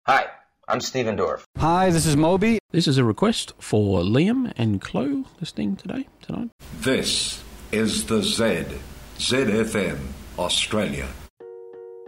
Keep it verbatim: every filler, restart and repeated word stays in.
Hi, I'm Stephen Dorff. Hi, this is Moby. This is a request for Liam and Chloe listening today, tonight. This is the Z, Z F M, Australia.